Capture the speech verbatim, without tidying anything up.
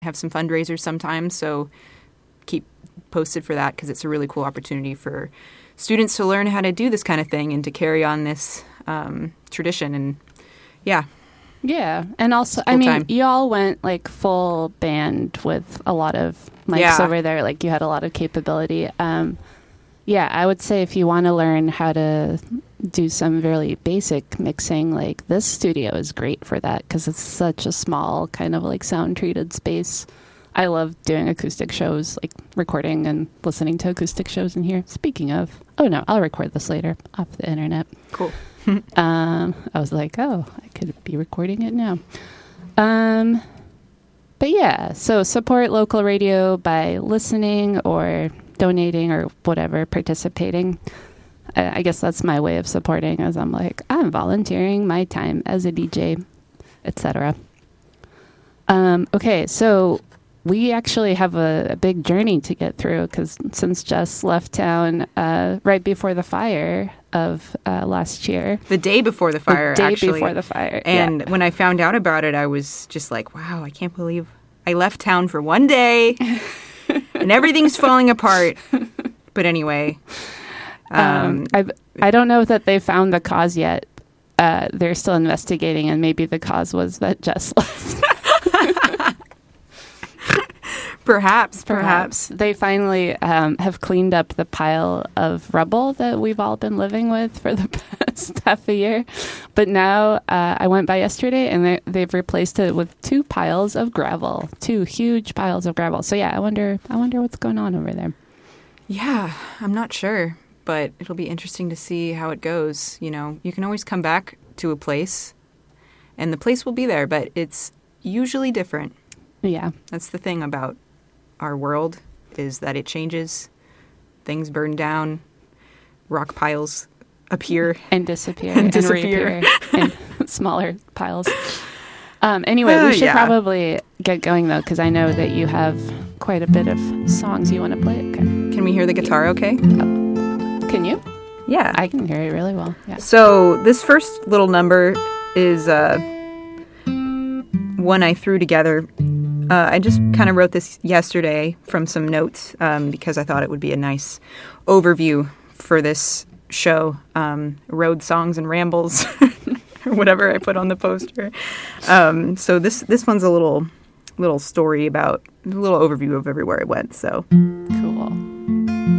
have some fundraisers sometimes, so keep posted for that because it's a really cool opportunity for students to learn how to do this kind of thing and to carry on this um, tradition. And yeah. Yeah. And also, cool I mean, time. you all went like full band with a lot of mics Yeah. over there. Like you had a lot of capability. Um, yeah, I would say if you want to learn how to do some really basic mixing, like this studio is great for that because it's such a small kind of like sound treated space. I love doing acoustic shows, like recording and listening to acoustic shows in here. Speaking of, oh no, I'll record this later off the internet. Cool. um, I was like, oh, I could be recording it now. Um, but yeah, so support local radio by listening or donating or whatever, participating. I, I guess that's my way of supporting, as I'm like, I'm volunteering my time as a D J, et cetera. Um, okay, so we actually have a, a big journey to get through because since Jess left town uh, right before the fire of uh, last year. The day before the fire, the day actually. before the fire. And yeah. when I found out about it, I was just like, wow, I can't believe I left town for one day and everything's falling apart. But anyway. Um, um, I I don't know that they found the cause yet. Uh, they're still investigating, and maybe the cause was that Jess left. Perhaps, perhaps, perhaps. They finally um, have cleaned up the pile of rubble that we've all been living with for the past half a year. But now uh, I went by yesterday and they, they've replaced it with two piles of gravel, two huge piles of gravel. So yeah, I wonder, I wonder what's going on over there. Yeah, I'm not sure, but it'll be interesting to see how it goes. You know, you can always come back to a place and the place will be there, but it's usually different. Yeah. That's the thing about our world is that it changes. Things burn down, rock piles appear and disappear and, and disappear in smaller piles. Um, anyway, uh, we should yeah. probably get going though, because I know that you have quite a bit of songs you want to play. Okay. Can we hear the guitar? Okay. Oh. Can you? Yeah, I can hear it really well. Yeah. So this first little number is uh, one I threw together. Uh, I just kind of wrote this yesterday from some notes um, because I thought it would be a nice overview for this show, um, Road Songs and Rambles, or whatever I put on the poster. Um, so this this one's a little little story about, a little overview of everywhere I went. So cool.